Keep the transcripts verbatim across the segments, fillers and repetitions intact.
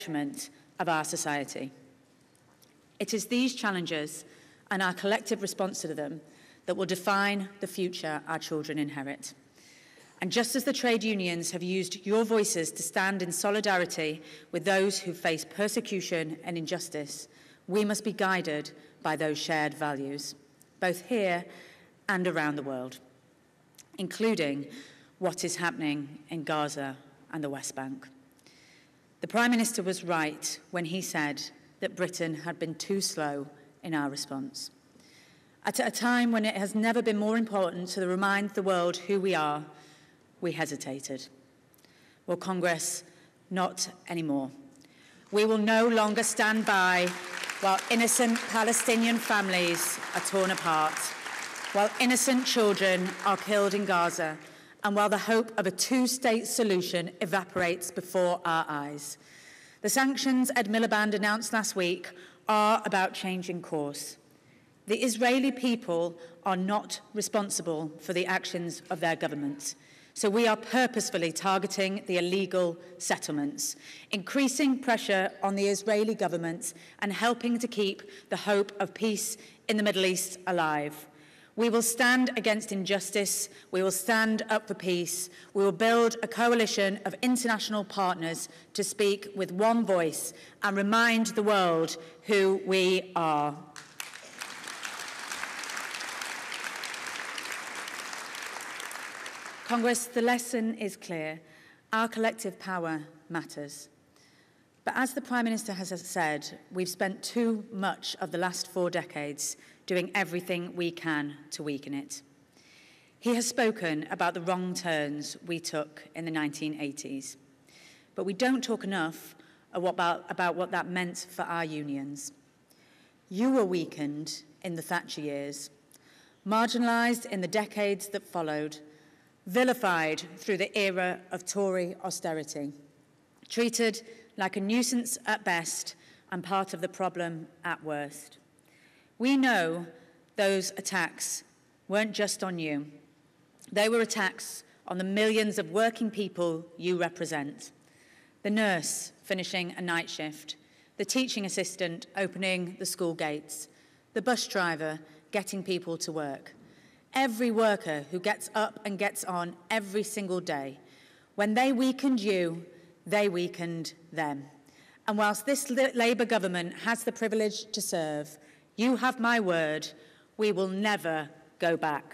of our society. It is these challenges and our collective response to them that will define the future our children inherit. And just as the trade unions have used your voices to stand in solidarity with those who face persecution and injustice, we must be guided by those shared values, both here and around the world, including what is happening in Gaza and the West Bank. The Prime Minister was right when he said that Britain had been too slow in our response. At a time when it has never been more important to remind the world who we are, we hesitated. Well, Congress, not anymore. We will no longer stand by while innocent Palestinian families are torn apart, while innocent children are killed in Gaza, and while the hope of a two-state solution evaporates before our eyes. The sanctions Ed Miliband announced last week are about changing course. The Israeli people are not responsible for the actions of their government, so we are purposefully targeting the illegal settlements, increasing pressure on the Israeli government and helping to keep the hope of peace in the Middle East alive. We will stand against injustice, we will stand up for peace, we will build a coalition of international partners to speak with one voice and remind the world who we are. Congress, the lesson is clear. Our collective power matters. But as the Prime Minister has said, we've spent too much of the last four decades doing everything we can to weaken it. He has spoken about the wrong turns we took in the nineteen eighties. But we don't talk enough about, about what that meant for our unions. You were weakened in the Thatcher years, marginalised in the decades that followed, vilified through the era of Tory austerity, treated like a nuisance at best and part of the problem at worst. We know those attacks weren't just on you. They were attacks on the millions of working people you represent. The nurse finishing a night shift, the teaching assistant opening the school gates, the bus driver getting people to work. Every worker who gets up and gets on every single day. When they weakened you, they weakened them. And whilst this Labour government has the privilege to serve, you have my word, we will never go back.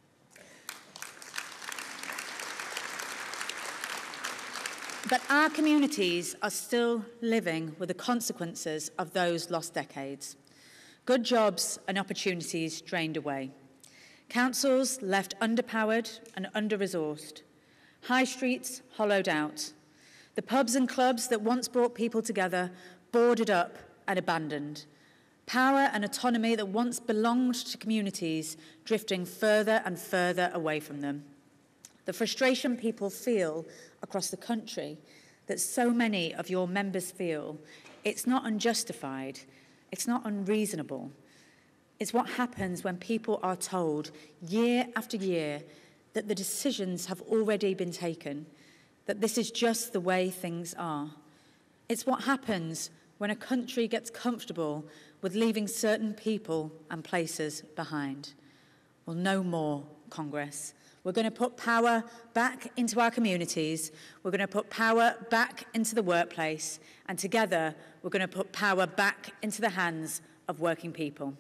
But our communities are still living with the consequences of those lost decades. Good jobs and opportunities drained away. Councils left underpowered and under-resourced. High streets hollowed out. The pubs and clubs that once brought people together boarded up and abandoned. Power and autonomy that once belonged to communities drifting further and further away from them. The frustration people feel across the country that so many of your members feel, it's not unjustified, it's not unreasonable. It's what happens when people are told year after year that the decisions have already been taken, that this is just the way things are. It's what happens when a country gets comfortable with leaving certain people and places behind. Well, no more, Congress. We're going to put power back into our communities, we're going to put power back into the workplace, and together we're going to put power back into the hands of working people.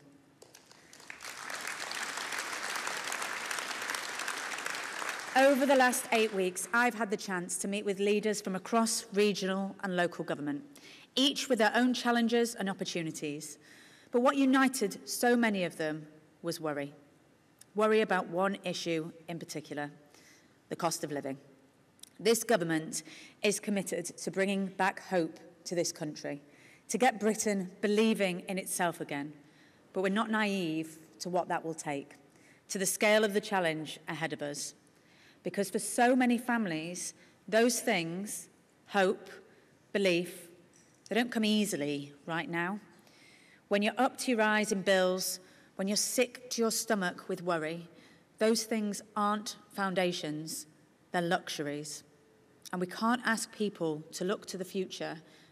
Over the last eight weeks, I've had the chance to meet with leaders from across regional and local government, each with their own challenges and opportunities. But what united so many of them was worry. Worry about one issue in particular, the cost of living. This government is committed to bringing back hope to this country, to get Britain believing in itself again. But we're not naive to what that will take, to the scale of the challenge ahead of us. Because for so many families, those things, hope, belief, they don't come easily right now. When you're up to your eyes in bills, when you're sick to your stomach with worry, those things aren't foundations, they're luxuries. And we can't ask people to look to the future